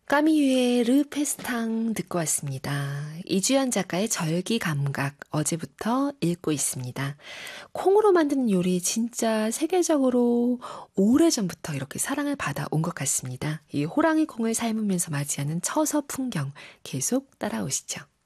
까미유의 르페스탕 듣고 왔습니다. 이주연 작가의 절기감각 어제부터 읽고 있습니다. 콩으로 만드는 요리 진짜 세계적으로 오래전부터 이렇게 사랑을 받아온 것 같습니다. 이 호랑이 콩을 삶으면서 맞이하는 처서 풍경 계속 따라오시죠.